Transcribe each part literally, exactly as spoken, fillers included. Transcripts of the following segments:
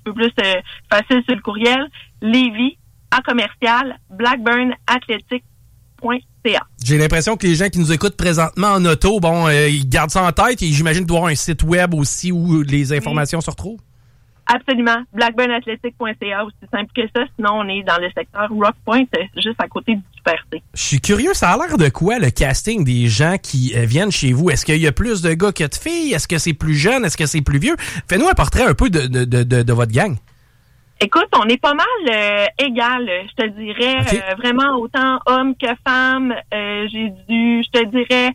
peu plus euh, facile sur le courriel, Lévis, en commercial, blackburn athletic point c a. J'ai l'impression que les gens qui nous écoutent présentement en auto, bon, euh, ils gardent ça en tête et j'imagine qu'il doit y avoir un site web aussi où les informations oui. se retrouvent. Absolument. blackburn athletic point c a, aussi simple que ça. Sinon, on est dans le secteur Rock Point, juste à côté du Super C. Je suis curieux, ça a l'air de quoi, le casting des gens qui euh, viennent chez vous? Est-ce qu'il y a plus de gars que de filles? Est-ce que c'est plus jeune? Est-ce que c'est plus vieux? Fais-nous un portrait un peu de, de, de, de, de votre gang. Écoute, on est pas mal euh, égal, je te dirais. Okay. Euh, vraiment autant hommes que femmes. Euh, j'ai dû, je te dirais,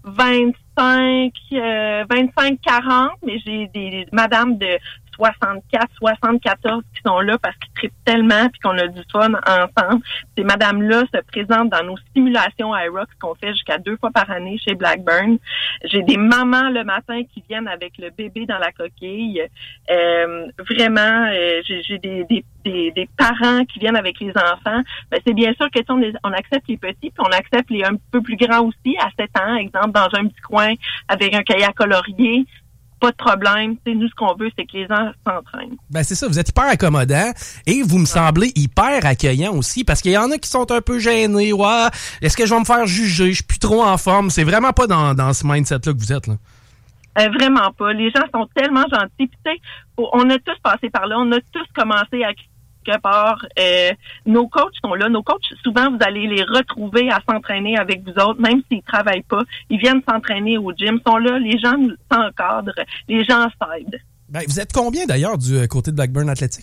vingt-cinq, euh, vingt-cinq, quarante, mais j'ai des madames de soixante-quatre, soixante-quatorze qui sont là parce qu'ils trippent tellement puis qu'on a du fun ensemble. Ces madames-là se présentent dans nos simulations iRox qu'on fait jusqu'à deux fois par année chez Blackburn. J'ai des mamans le matin qui viennent avec le bébé dans la coquille. Euh, vraiment, euh, j'ai, j'ai des, des, des, des parents qui viennent avec les enfants. Ben, c'est bien sûr que on, on accepte les petits puis on accepte les un peu plus grands aussi, à sept ans, exemple, dans un petit coin avec un kayak colorié. Pas de problème. T'sais, nous, ce qu'on veut, c'est que les gens s'entraînent. Ben, c'est ça. Vous êtes hyper accommodant et vous me ouais. semblez hyper accueillant aussi parce qu'il y en a qui sont un peu gênés. Ouais, est-ce que je vais me faire juger? Je suis plus trop en forme. C'est vraiment pas dans, dans ce mindset-là que vous êtes, là. Euh, vraiment pas. Les gens sont tellement gentils. Puis, tu sais, on a tous passé par là. On a tous commencé à quelque part. Euh, nos coachs sont là. Nos coachs, souvent, vous allez les retrouver à s'entraîner avec vous autres, même s'ils travaillent pas. Ils viennent s'entraîner au gym. Ils sont là. Les gens nous encadrent. Les gens s'aident. Ben, vous êtes combien, d'ailleurs, du côté de Blackburn Athletics?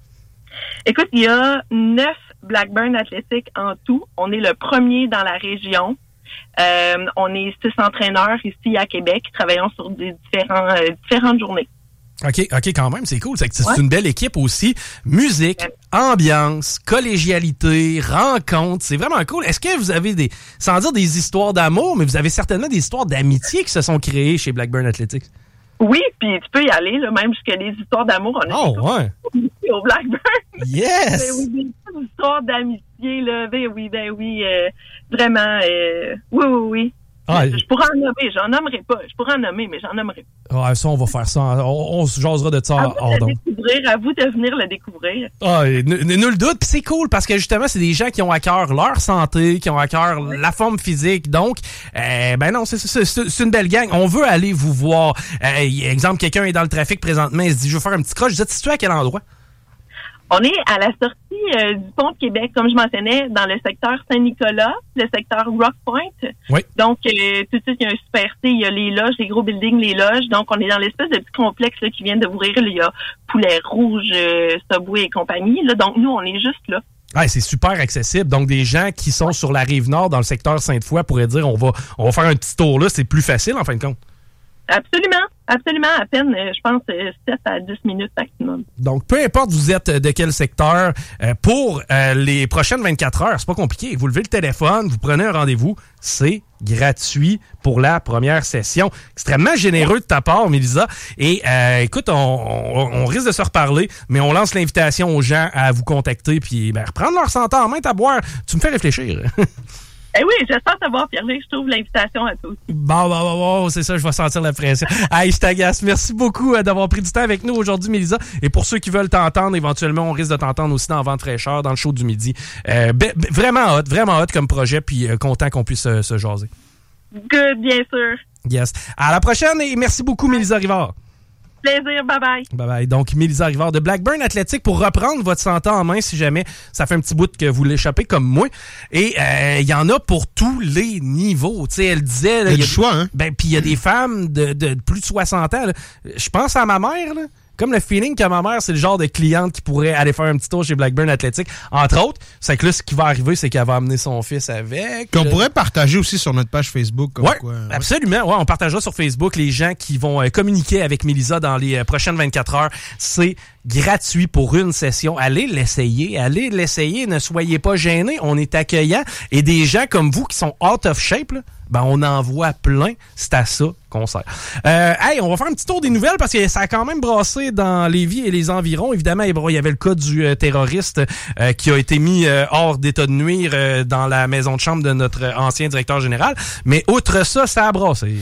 Écoute, il y a neuf Blackburn Athletics en tout. On est le premier dans la région. Euh, on est six entraîneurs ici à Québec qui travaillons sur des différents, euh, différentes journées. OK, OK, quand même, c'est cool. C'est, c'est ouais. une belle équipe aussi. Musique, ouais. ambiance, collégialité, rencontre, c'est vraiment cool. Est-ce que vous avez des, sans dire des histoires d'amour, mais vous avez certainement des histoires d'amitié qui se sont créées chez Blackburn Athletics? Oui, puis tu peux y aller, là, même jusqu'à les histoires d'amour. On a oh, ouais. au Blackburn. Yes! Ben oui, des histoires d'amitié, là. Ben oui, ben oui, euh, vraiment, euh, oui, oui, oui. Ah, je, je pourrais en nommer, j'en nommerai pas. Je pourrais en nommer, mais j'en nommerai pas. Ah, ça, on va faire ça. On, on se jasera de ça. À vous de le découvrir, à vous de venir le découvrir. Ah, nul doute. Puis c'est cool parce que justement, c'est des gens qui ont à cœur leur santé, qui ont à cœur oui. la forme physique. Donc, euh, ben non, c'est, c'est, c'est, c'est une belle gang. On veut aller vous voir. Euh, exemple, quelqu'un est dans le trafic présentement, il se dit, je veux faire un petit croche. Vous êtes situé à quel endroit? On est à la sortie euh, du pont de Québec, comme je mentionnais, dans le secteur Saint-Nicolas, le secteur Rock Point. Oui. Donc, euh, tout de suite, il y a un Super C, il y a les loges, les gros buildings, les loges. Donc, on est dans l'espèce de petit complexe là, qui vient d'ouvrir. Il y a Poulet Rouge, euh, Subway et compagnie. Là. Donc, nous, on est juste là. Ah, c'est super accessible. Donc, des gens qui sont sur la Rive-Nord, dans le secteur Sainte-Foy, pourraient dire, on va, on va faire un petit tour là. C'est plus facile, en fin de compte. Absolument. Absolument. À peine, je pense, sept à dix minutes maximum. Donc, peu importe vous êtes de quel secteur, euh, pour euh, les prochaines vingt-quatre heures, c'est pas compliqué. Vous levez le téléphone, vous prenez un rendez-vous. C'est gratuit pour la première session. Extrêmement généreux de ta part, Mélisa. Et euh, écoute, on, on, on risque de se reparler, mais on lance l'invitation aux gens à vous contacter puis ben, reprendre leur santé en main à boire. Tu me fais réfléchir. Eh oui, j'espère savoir, Pierre-Luc. Je trouve l'invitation à toi aussi. Bon, bon, bon, bon, c'est ça, je vais sentir la pression. Hey, je t'agace. Merci beaucoup euh, d'avoir pris du temps avec nous aujourd'hui, Mélisa. Et pour ceux qui veulent t'entendre, éventuellement, on risque de t'entendre aussi dans Vente fraîcheur, dans le show du midi. Euh, be- be- vraiment hot, vraiment hot comme projet, puis euh, content qu'on puisse euh, se jaser. Good, bien sûr. Yes. À la prochaine et merci beaucoup, Mélisa Rivard. Plaisir, bye-bye. Bye-bye. Donc, Mélisa Rivard de Blackburn Athletic pour reprendre votre santé en main si jamais ça fait un petit bout que vous l'échappez comme moi. Et il euh, y en a pour tous les niveaux. Tu sais, elle disait... Il y a du choix, hein? Ben, puis il y a des femmes de, de plus de soixante ans. Je pense à ma mère, là. Comme le feeling que ma mère, c'est le genre de cliente qui pourrait aller faire un petit tour chez Blackburn Athletic. Entre autres, c'est que là, ce qui va arriver, c'est qu'elle va amener son fils avec. Qu'on pourrait partager aussi sur notre page Facebook. Comme ouais, quoi, ouais, absolument. Ouais, on partagera sur Facebook les gens qui vont euh, communiquer avec Mélisa dans les euh, prochaines vingt-quatre heures. C'est gratuit pour une session. Allez l'essayer. Allez l'essayer. Ne soyez pas gênés. On est accueillants. Et des gens comme vous qui sont out of shape, là, ben on en voit plein. C'est à ça qu'on sert. Euh, hey, on va faire un petit tour des nouvelles parce que ça a quand même brassé dans Lévis et les environs. Évidemment, il y avait le cas du euh, terroriste euh, qui a été mis euh, hors d'état de nuire euh, dans la maison de chambre de notre ancien directeur général. Mais outre ça, ça a brassé.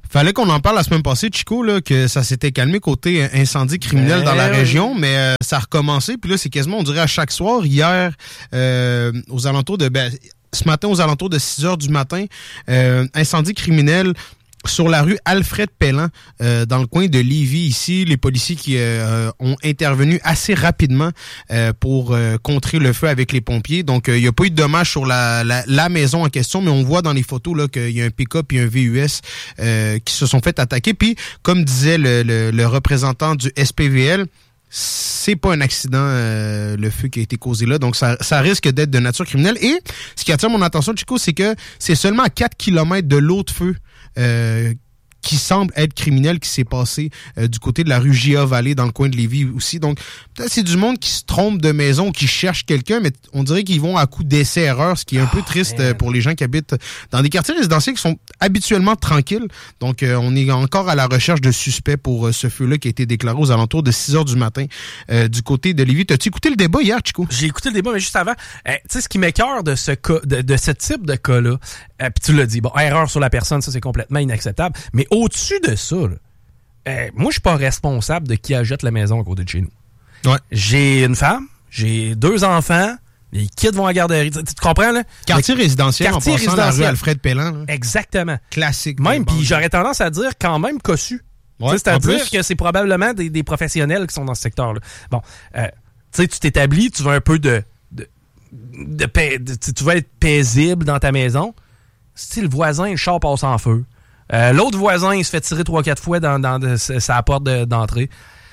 Fallait qu'on en parle la semaine passée, Chico, là, que ça s'était calmé côté incendie criminel ben, dans la région, mais euh, ça a recommencé. Puis là, c'est quasiment, on dirait, à chaque soir. Hier, euh, aux alentours de... Ben, ce matin, aux alentours de six heures du matin, euh, incendie criminel sur la rue Alfred Pellan, euh, dans le coin de Lévis, ici. Les policiers qui euh, ont intervenu assez rapidement euh, pour euh, contrer le feu avec les pompiers. Donc, il euh, n'y a pas eu de dommages sur la, la, la maison en question, mais on voit dans les photos là qu'il y a un pick-up et un V U S euh, qui se sont fait attaquer. Puis, comme disait le, le, le représentant du S P V L, c'est pas un accident, euh, le feu qui a été causé là. Donc, ça, ça risque d'être de nature criminelle. Et ce qui attire mon attention, Chico, c'est que c'est seulement à quatre kilomètres de l'autre feu Euh, qui semble être criminel qui s'est passé euh, du côté de la rue Gia Valley dans le coin de Lévis aussi. Donc, peut-être c'est du monde qui se trompe de maison ou qui cherche quelqu'un, mais on dirait qu'ils vont à coup d'essai-erreur, ce qui est un oh, peu triste euh, pour les gens qui habitent dans des quartiers résidentiels qui sont habituellement tranquilles. Donc, euh, on est encore à la recherche de suspects pour euh, ce feu-là qui a été déclaré aux alentours de six heures du matin euh, du côté de Lévis. T'as-tu écouté le débat hier, Chico? J'ai écouté le débat, mais juste avant, euh, tu sais, ce qui m'écœure de ce cas, de, de ce type de cas-là, euh, puis tu l'as dit, bon, erreur sur la personne, ça c'est complètement inacceptable, mais au-dessus de ça, là, euh, moi je suis pas responsable de qui achète la maison à côté de chez nous. Ouais. J'ai une femme, j'ai deux enfants, les kids vont à la garderie, tu, tu comprends là? Quartier le, résidentiel, quartier en passant résidentiel. La rue Alfred Pellan. Là. Exactement. Classique. Même, puis j'aurais tendance à dire quand même cossu. Ouais, c'est-à-dire que c'est probablement des, des professionnels qui sont dans ce secteur-là. Bon, euh, tu sais, tu t'établis, tu veux un peu de... de, de, de, de tu veux être paisible dans ta maison. Si le voisin, le char passe en feu. Euh, l'autre voisin, il se fait tirer trois quatre fois dans, dans de, sa porte de, d'entrée.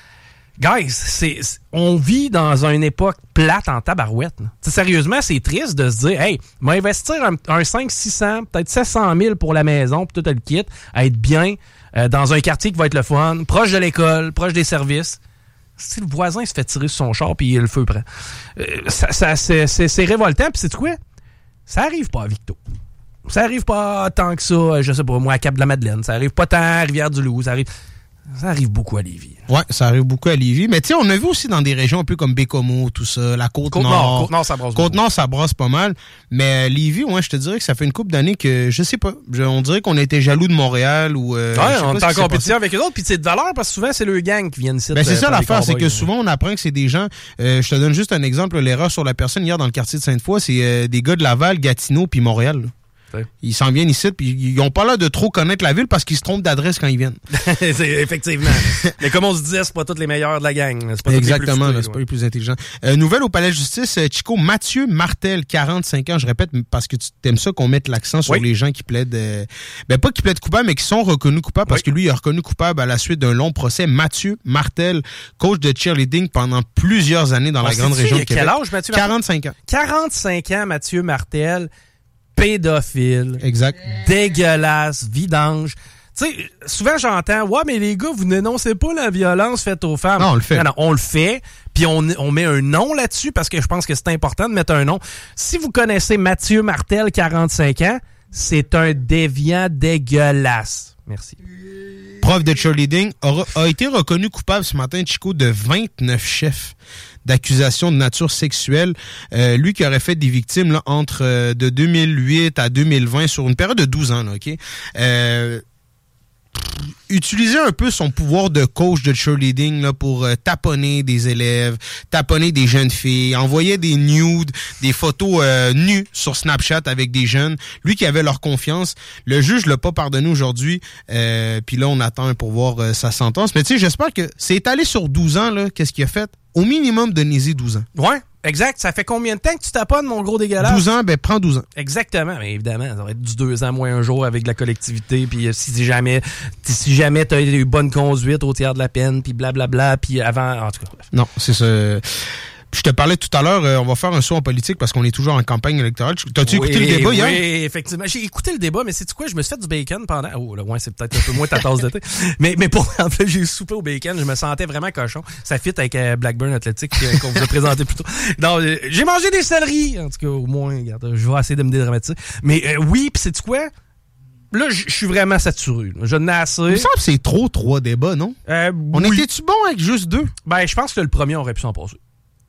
Guys, c'est, c'est, on vit dans une époque plate en tabarouette. Sérieusement, c'est triste de se dire, hey, on va investir un, un cinq cents, six cents, peut-être sept cent mille pour la maison, puis tout le kit, à être bien euh, dans un quartier qui va être le fun, proche de l'école, proche des services. Si le voisin se fait tirer sur son char, puis le feu prend. Euh, ça, ça, c'est, c'est, c'est révoltant, puis c'est quoi? Ça arrive pas à Victo. Ça arrive pas tant que ça, je sais pas, moi, à Cap-de-la-Madeleine. Ça arrive pas tant à Rivière-du-Loup. Ça arrive, ça arrive beaucoup à Lévis. Ouais, ça arrive beaucoup à Lévis. Mais tu sais, on a vu aussi dans des régions un peu comme Bécomo, tout ça, la Côte-Nord. Côte-Nord, Côte-Nord, ça brosse Côte-Nord, ça brosse pas mal. Mais Lévis, ouais, je te dirais que ça fait une couple d'années que, je sais pas, je, on dirait qu'on a été jaloux de Montréal ou... Euh, ouais, on est en compétition avec eux autres. Puis c'est de valeur parce que souvent, c'est le gang qui viennent ici. Ben, c'est ça l'affaire, c'est que souvent, on apprend que c'est des gens... Euh, je te donne juste un exemple, l'erreur sur la personne hier dans le quartier de Sainte-Foy, c'est euh, des gars de Laval, Gatineau puis Montréal, là. Ils s'en viennent ici, puis ils ont pas l'air de trop connaître la ville parce qu'ils se trompent d'adresse quand ils viennent. c'est, effectivement. Mais comme on se disait, c'est pas tous les meilleurs de la gang. C'est pas Exactement, les plus là, c'est ouais. pas les plus intelligents. Euh, nouvelle au palais de justice, Chico, Mathieu Martel, quarante-cinq ans, je répète, parce que tu t'aimes ça qu'on mette l'accent sur oui. les gens qui plaident... Euh, ben pas qui plaident coupables, mais qui sont reconnus coupables, parce oui. que lui, il a reconnu coupable à la suite d'un long procès. Mathieu Martel, coach de cheerleading pendant plusieurs années dans on la grande région de Québec. Quel âge, Mathieu Martel? quarante-cinq ans. quarante-cinq ans, Mathieu Martel. Pédophile. Exact. Dégueulasse, vidange. Tu sais, souvent j'entends, ouais, mais les gars, vous n'énoncez pas la violence faite aux femmes. Non, on le fait. Non, non, on le fait, puis on, on met un nom là-dessus parce que je pense que c'est important de mettre un nom. Si vous connaissez Mathieu Martel, quarante-cinq ans, c'est un déviant dégueulasse. Merci. Prof de cheerleading aura, a été reconnu coupable ce matin, Chico, de vingt-neuf chefs d'accusations de nature sexuelle. Euh, lui qui aurait fait des victimes là, entre euh, de deux mille huit à deux mille vingt sur une période de douze ans. Là, OK? Euh, utiliser un peu son pouvoir de coach de cheerleading là, pour euh, taponner des élèves, taponner des jeunes filles, envoyer des nudes, des photos euh, nues sur Snapchat avec des jeunes. Lui qui avait leur confiance. Le juge l'a pas pardonné aujourd'hui. Euh, Puis là, on attend pour voir euh, sa sentence. Mais tu sais, j'espère que c'est étalé sur douze ans. Là, qu'est-ce qu'il a fait? Au minimum, donnez-y douze ans. Ouais, exact. Ça fait combien de temps que tu taponnes, mon gros dégueulasse? douze ans, ben prends douze ans. Exactement. Mais évidemment, ça va être du deux ans moins un jour avec la collectivité. Puis si jamais si jamais t'as eu bonne conduite au tiers de la peine, puis blablabla, puis avant... En tout cas, bref. Non, c'est ça... Je te parlais tout à l'heure, euh, on va faire un saut en politique parce qu'on est toujours en campagne électorale. T'as-tu oui, écouté le débat oui, hier? Oui, effectivement. J'ai écouté le débat, mais c'est quoi? Je me suis fait du bacon pendant... Oh, là, ouais, c'est peut-être un peu moins ta tasse de thé. Mais, mais pour en fait, j'ai soupé au bacon. Je me sentais vraiment cochon. Ça fit avec euh, Blackburn Athletic euh, qu'on vous a présenté plus tôt. Non, euh, j'ai mangé des céleris. En tout cas, au moins, regarde, je vais essayer de me dédramatiser. Mais euh, oui, pis c'est quoi? Là, je suis vraiment saturé. Là. Je n'ai assez. Il me semble que c'est trop trois débats, non? Euh, on oui. était-tu bon avec juste deux? Ben, je pense que le premier aurait pu s'en passer.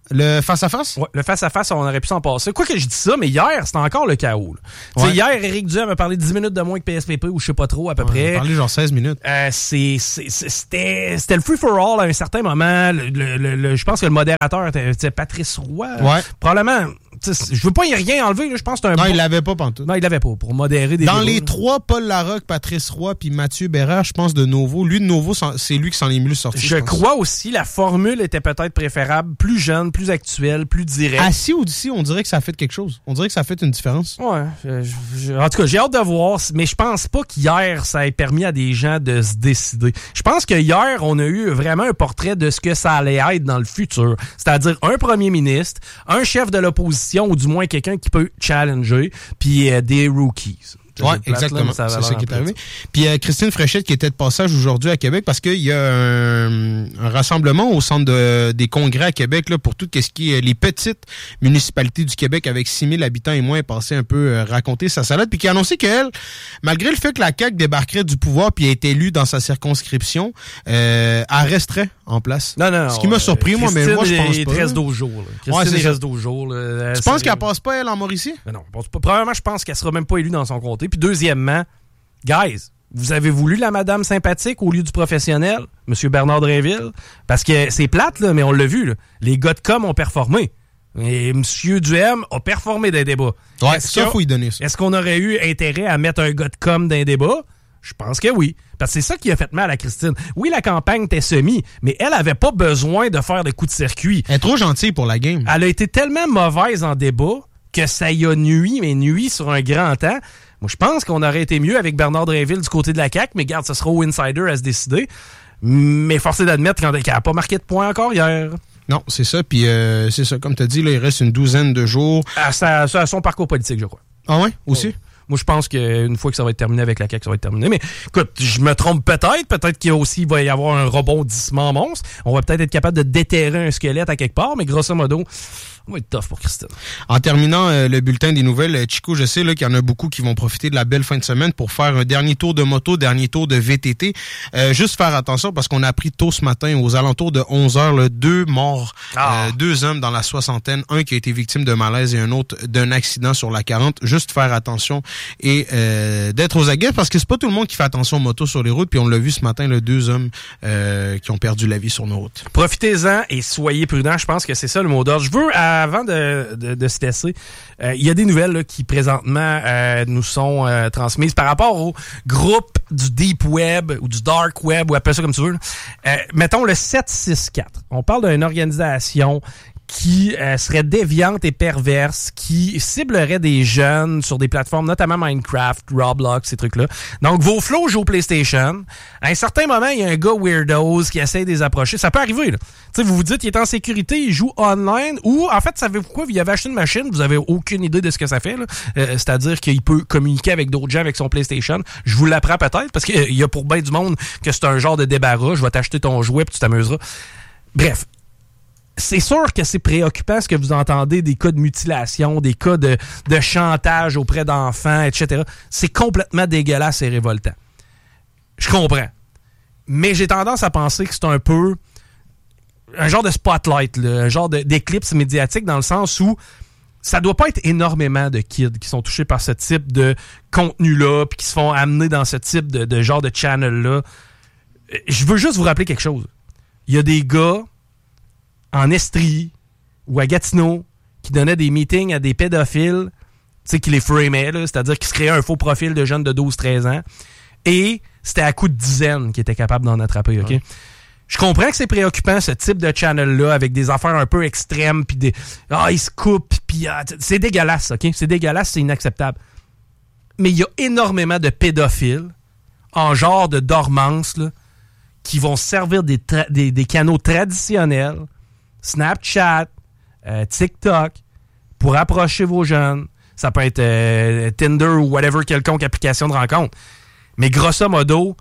Le face-à-face? Ouais, le face-à-face, on aurait pu s'en passer. Quoi que je dis ça, mais hier, c'était encore le chaos. Ouais. Hier, Éric Duhem a parlé dix minutes de moins que P S P P, ou je sais pas trop, à peu ouais, près. Il a parlé genre seize minutes. Euh, c'est, c'est, c'était, c'était le free-for-all à un certain moment. Le, le, le, je pense que le modérateur était Patrice Roy. Ouais. Probablement. Je veux pas y rien enlever, là. Je pense que c'est un Non, bon... il l'avait pas pantoute. Non, il l'avait pas, pour modérer des Dans débats, les là. trois, Paul Larocque, Patrice Roy puis Mathieu Bérard, je pense de Novo. Lui de Novo, c'est lui qui s'en est mieux sorti. Je, je crois aussi la formule était peut-être préférable, plus jeune, plus actuelle, plus directe. Assis ou d'ici, on dirait que ça a fait quelque chose. On dirait que ça a fait une différence. Ouais. Je, je, en tout cas, j'ai hâte de voir, mais je pense pas qu'hier, ça ait permis à des gens de se décider. Je pense que hier, on a eu vraiment un portrait de ce que ça allait être dans le futur. C'est-à-dire un premier ministre, un chef de l'opposition, ou du moins quelqu'un qui peut challenger, puis euh, des rookies. Oui, exactement. C'est ça qui est arrivé. Puis euh, Christine Fréchette qui était de passage aujourd'hui à Québec parce qu'il y a un, un rassemblement au centre de, des congrès à Québec là, pour tout ce qui est les petites municipalités du Québec avec six mille habitants et moins, passé un peu euh, raconter sa salade. Puis qui a annoncé qu'elle, malgré le fait que la C A Q débarquerait du pouvoir puis a été élue dans sa circonscription, euh, elle resterait en place. Non, non, non. Ce qui m'a surpris, euh, moi, mais moi, je pense il pas. Il reste douze jours. Là. Christine, ouais, il reste douze jours. Là. Tu penses qu'elle passe pas, elle, en Mauricie? Mais non, pas. Premièrement, je pense qu'elle sera même pas élue dans son comté. Puis deuxièmement, guys, vous avez voulu la madame sympathique au lieu du professionnel, M. Bernard Drainville? Parce que c'est plate, là, mais on l'a vu. Là. Les gars de com ont performé. Et M. Duhem a performé dans les débats. Ouais, est-ce ça, il faut y donner ça. Est-ce qu'on aurait eu intérêt à mettre un gars de com dans les débats? Je pense que oui. Parce que c'est ça qui a fait mal à Christine. Oui, la campagne était semi, mais elle avait pas besoin de faire de coups de circuit. Elle est trop gentille pour la game. Elle a été tellement mauvaise en débat que ça y a nuit, mais nuit sur un grand temps. Moi, je pense qu'on aurait été mieux avec Bernard Drainville du côté de la C A Q, mais garde, ce sera au insider à se décider. Mais forcé d'admettre qu'elle n'a pas marqué de points encore hier. Non, c'est ça. Puis euh, c'est ça, comme tu as dit, là, il reste une douzaine de jours. À, sa, à son parcours politique, je crois. Ah ouais, aussi? Oh. Moi, je pense qu'une fois que ça va être terminé avec la C A Q, ça va être terminé. Mais écoute, je me trompe peut-être. Peut-être qu'il y a aussi, il va y avoir un rebondissement monstre. On va peut-être être capable de déterrer un squelette à quelque part, mais grosso modo, on va être tough pour Christine. En terminant euh, le bulletin des nouvelles, Chico, je sais là, qu'il y en a beaucoup qui vont profiter de la belle fin de semaine pour faire un dernier tour de moto, dernier tour de V T T. Euh, juste faire attention parce qu'on a appris tôt ce matin, aux alentours de onze heures, là, deux morts, ah. euh, deux hommes dans la soixantaine, un qui a été victime de malaise et un autre d'un accident sur la quarante. Juste faire attention et euh, d'être aux aguets parce que c'est pas tout le monde qui fait attention aux motos sur les routes. Puis on l'a vu ce matin, là, deux hommes euh, qui ont perdu la vie sur nos routes. Profitez-en et soyez prudents. Je pense que c'est ça le mot d'ordre. Je veux, avant de, de, de se laisser, euh, il y a des nouvelles là, qui présentement euh, nous sont euh, transmises par rapport au groupe du Deep Web ou du Dark Web, ou appelle ça comme tu veux. Euh, mettons le sept cent soixante-quatre. On parle d'une organisation qui euh, serait déviante et perverse, qui ciblerait des jeunes sur des plateformes, notamment Minecraft, Roblox, ces trucs-là. Donc, vos flots jouent au PlayStation. À un certain moment, il y a un gars weirdos qui essaie de les approcher. Ça peut arriver, là. Tu sais, vous vous dites, il est en sécurité, il joue online, ou, en fait, savez-vous quoi? Vous avez acheté une machine, vous avez aucune idée de ce que ça fait, là. Euh, c'est-à-dire qu'il peut communiquer avec d'autres gens avec son PlayStation. Je vous l'apprends peut-être, parce qu'il y a pour bien du monde que c'est un genre de débarras. Je vais t'acheter ton jouet, puis tu t'amuseras. Bref. C'est sûr que c'est préoccupant ce que vous entendez, des cas de mutilation, des cas de, de chantage auprès d'enfants, et cetera. C'est complètement dégueulasse et révoltant. Je comprends. Mais j'ai tendance à penser que c'est un peu un genre de spotlight, là, un genre de, d'éclipse médiatique dans le sens où ça doit pas être énormément de kids qui sont touchés par ce type de contenu-là puis qui se font amener dans ce type de, de genre de channel-là. Je veux juste vous rappeler quelque chose. Il y a des gars en Estrie ou à Gatineau qui donnaient des meetings à des pédophiles, tu sais, qui les framaient, là, c'est-à-dire qui se créaient un faux profil de jeunes de douze treize ans, et c'était à coup de dizaines qu'ils étaient capables d'en attraper, OK? Ouais. Je comprends que c'est préoccupant, ce type de channel-là, avec des affaires un peu extrêmes, puis des... Ah, ils se coupent, puis... Ah, c'est dégueulasse, OK? C'est dégueulasse, c'est inacceptable. Mais il y a énormément de pédophiles, en genre de dormance, là, qui vont servir des, tra- des, des canaux traditionnels, Snapchat, euh, TikTok, pour approcher vos jeunes. Ça peut être euh, Tinder ou whatever, quelconque application de rencontre. Mais grosso modo,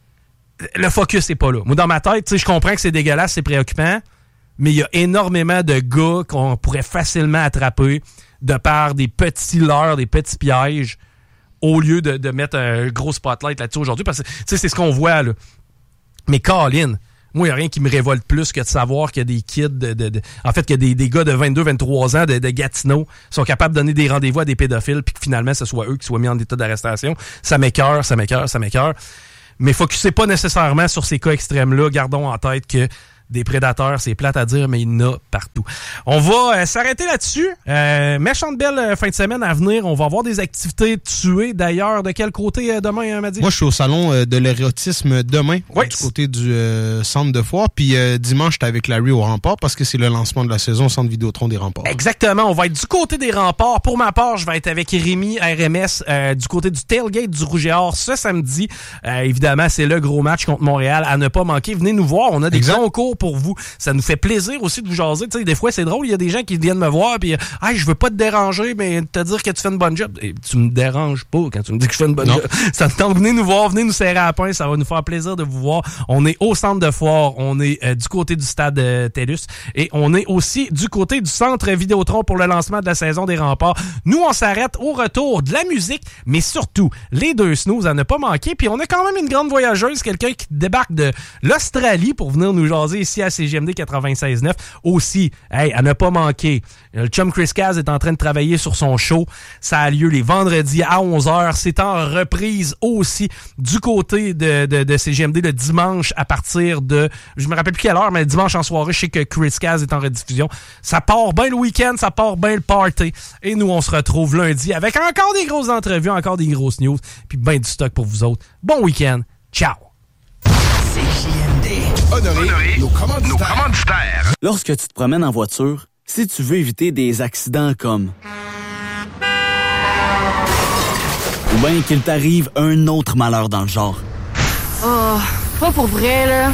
le focus n'est pas là. Moi, dans ma tête, je comprends que c'est dégueulasse, c'est préoccupant, mais il y a énormément de gars qu'on pourrait facilement attraper de par des petits leurres, des petits pièges, au lieu de, de mettre un gros spotlight là-dessus aujourd'hui. Parce que c'est ce qu'on voit, là. Mais Colin, Moi, il n'y a rien qui me révolte plus que de savoir qu'il y a des kids, de, de, de, en fait, qu'il y a des, des gars de vingt-deux vingt-trois ans de, de Gatineau sont capables de donner des rendez-vous à des pédophiles puis que finalement, ce soit eux qui soient mis en état d'arrestation. Ça m'écoeure, ça m'écoeure, ça m'écoeure. Mais focussez pas nécessairement sur ces cas extrêmes-là. Gardons en tête que des prédateurs, c'est plate à dire, mais il y en a partout. On va euh, s'arrêter là-dessus. Euh, méchante belle euh, fin de semaine à venir. On va avoir des activités tuées. D'ailleurs, de quel côté euh, demain, euh, Madi? Moi, je suis au salon euh, de l'érotisme demain, oui. du côté du euh, centre de foire. Puis euh, dimanche, j'étais avec Larry au Rempart parce que c'est le lancement de la saison au centre Vidéotron des Remparts. Exactement. On va être du côté des Remparts. Pour ma part, je vais être avec Rémi R M S euh, du côté du tailgate du Rouge et Or ce samedi. Euh, évidemment, c'est le gros match contre Montréal à ne pas manquer. Venez nous voir. On a des exact. concours pour vous. Ça nous fait plaisir aussi de vous jaser. Tu sais, des fois, c'est drôle. Il y a des gens qui viennent me voir puis ah, je veux pas te déranger, mais te dire que tu fais une bonne job. Et tu me déranges pas quand tu me dis que je fais une bonne non. job. Ça te tente. Venez nous voir. Venez nous serrer à la pince. Ça va nous faire plaisir de vous voir. On est au centre de foire. On est euh, du côté du stade euh, TELUS. Et on est aussi du côté du centre Vidéotron pour le lancement de la saison des Remparts. Nous, on s'arrête au retour de la musique, mais surtout, les deux snooze à ne pas manquer. Puis on a quand même une grande voyageuse, quelqu'un qui débarque de l'Australie pour venir nous jaser ici à C G M D quatre-vingt-seize neuf. Aussi, hey, à ne pas manquer, le chum Chris Caz est en train de travailler sur son show. Ça a lieu les vendredis à onze heures. C'est en reprise aussi du côté de, de, de C G M D le dimanche à partir de, je me rappelle plus quelle heure, mais dimanche en soirée, je sais que Chris Caz est en rediffusion. Ça part bien le week-end, ça part bien le party. Et nous, on se retrouve lundi avec encore des grosses entrevues, encore des grosses news, puis bien du stock pour vous autres. Bon week-end. Ciao! C J M D. Honoré, Honoré nos, commanditaires. nos commanditaires. Lorsque tu te promènes en voiture, si tu veux éviter des accidents comme... ou bien qu'il t'arrive un autre malheur dans le genre. Oh, pas pour vrai, là.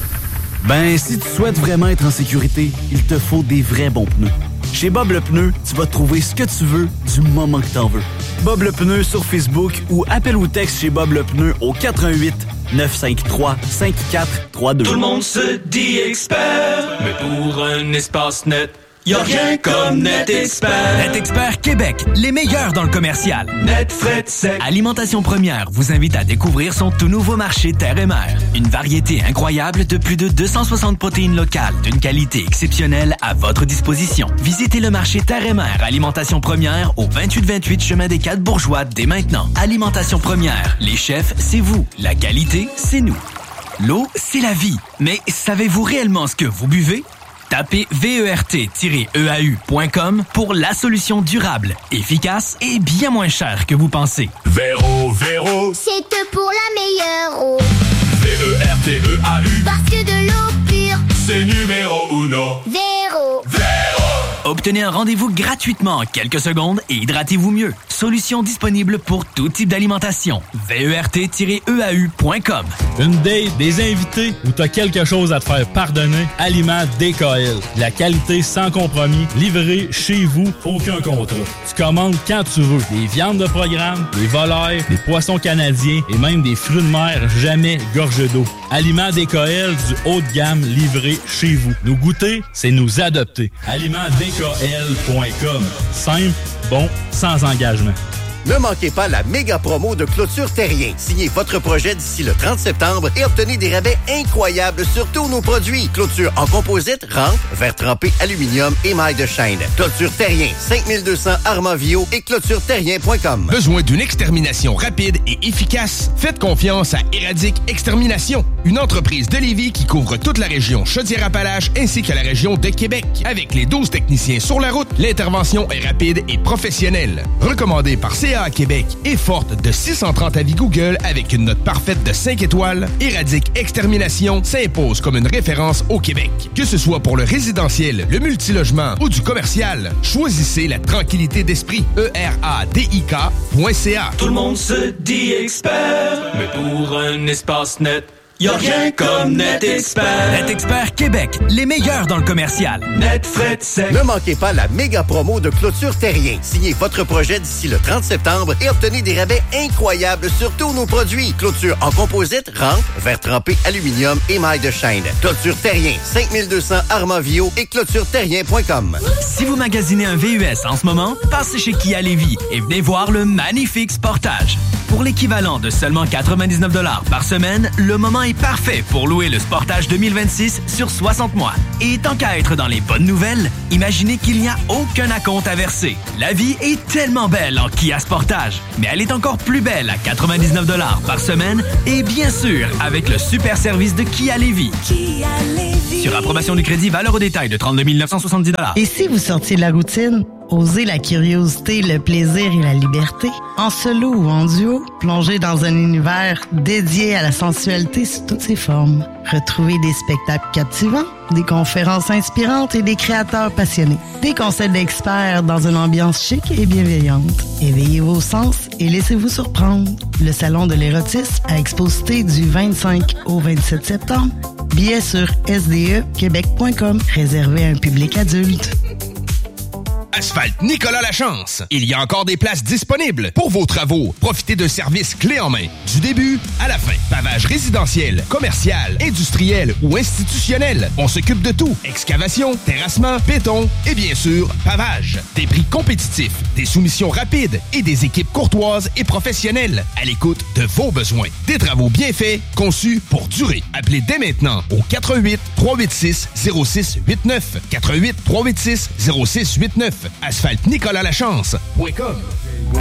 Ben, si tu souhaites vraiment être en sécurité, il te faut des vrais bons pneus. Chez Bob le Pneu, tu vas trouver ce que tu veux du moment que t'en veux. Bob le Pneu sur Facebook ou appelle ou texte chez Bob le Pneu au quatre un huit neuf cinq trois cinq quatre trois deux. Tout le monde se dit expert, mais pour un espace net, y'a rien comme NetExpert. NetExpert Québec, les meilleurs dans le commercial. Net, frais, sec. Alimentation Première vous invite à découvrir son tout nouveau marché Terre et Mer. Une variété incroyable de plus de deux cent soixante protéines locales d'une qualité exceptionnelle à votre disposition. Visitez le marché Terre et Mer Alimentation Première au vingt-huit vingt-huit chemin des Quatre Bourgeois dès maintenant. Alimentation Première, les chefs, c'est vous. La qualité, c'est nous. L'eau, c'est la vie. Mais savez-vous réellement ce que vous buvez? Tapez V E R T E A U point com pour la solution durable, efficace et bien moins chère que vous pensez. Véro, Véro, c'est pour la meilleure eau. V E R T E A U, parce que de l'eau pure, c'est numéro uno. Véro. Véro. Obtenez un rendez-vous gratuitement en quelques secondes et hydratez-vous mieux. Solution disponible pour tout type d'alimentation. V E R T E A U point com. Une date, des invités ou t'as quelque chose à te faire pardonner? Aliments D K L. La qualité sans compromis, livrée chez vous, aucun contrat. Tu commandes quand tu veux. Des viandes de programme, des volailles, des poissons canadiens et même des fruits de mer jamais gorgés d'eau. Aliments D K L du haut de gamme livré chez vous. Nous goûter, c'est nous adopter. Aliments D K L point com. Simple, bon, sans engagement. Ne manquez pas la méga promo de Clôture Terrien. Signez votre projet d'ici le trente septembre et obtenez des rabais incroyables sur tous nos produits. Clôture en composite, rampe, verre trempé, aluminium et maille de chaîne. Clôture Terrien, cinq mille deux cents Armavio et clôture terrien point com. Besoin d'une extermination rapide et efficace? Faites confiance à Éradic Extermination, une entreprise de Lévis qui couvre toute la région Chaudière-Appalaches ainsi que la région de Québec. Avec les douze techniciens sur la route, l'intervention est rapide et professionnelle. Recommandée par C A à Québec et forte de six cent trente avis Google avec une note parfaite de cinq étoiles, Éradic Extermination s'impose comme une référence au Québec. Que ce soit pour le résidentiel, le multilogement ou du commercial, choisissez la tranquillité d'esprit. E R A D I K point C A. Tout le monde se dit expert, mais pour un espace net, y'a rien comme NetExpert. NetExpert Québec, les meilleurs dans le commercial. Net, frais, sec. Ne manquez pas la méga promo de Clôture Terrien. Signez votre projet d'ici le trente septembre et obtenez des rabais incroyables sur tous nos produits. Clôture en composite, rampe, verre trempé, aluminium et maille de chaîne. Clôture Terrien, cinq mille deux cents Armavio et clôture terrien point com. Si vous magasinez un V U S en ce moment, passez chez Kia Lévis et venez voir le magnifique Sportage. Pour l'équivalent de seulement quatre-vingt-dix-neuf dollars par semaine, le moment est parfait pour louer le Sportage deux mille vingt-six sur soixante mois. Et tant qu'à être dans les bonnes nouvelles, imaginez qu'il n'y a aucun acompte à verser. La vie est tellement belle en Kia Sportage, mais elle est encore plus belle à quatre-vingt-dix-neuf dollars par semaine et bien sûr avec le super service de Kia Lévis. Kia Lévis. Sur approbation du crédit, valeur au détail de trente-deux mille neuf cent soixante-dix dollars. Et si vous sortiez de la routine? Osez la curiosité, le plaisir et la liberté. En solo ou en duo, plongez dans un univers dédié à la sensualité sous toutes ses formes. Retrouvez des spectacles captivants, des conférences inspirantes et des créateurs passionnés. Des conseils d'experts dans une ambiance chic et bienveillante. Éveillez vos sens et laissez-vous surprendre. Le Salon de l'érotisme à Exposité du vingt-cinq au vingt-sept septembre. Billets sur s d e québec point com. Réservé à un public adulte. Asphalte Nicolas Lachance. Il y a encore des places disponibles pour vos travaux. Profitez d'un service clé en main. Du début à la fin. Pavage résidentiel, commercial, industriel ou institutionnel. On s'occupe de tout. Excavation, terrassement, béton et bien sûr, pavage. Des prix compétitifs, des soumissions rapides et des équipes courtoises et professionnelles à l'écoute de vos besoins. Des travaux bien faits, conçus pour durer. Appelez dès maintenant au quatre un huit, trois huit six, zéro six huit neuf. quatre un huit, trois huit six, zéro six huit neuf. asphalte nicolas lachance point com.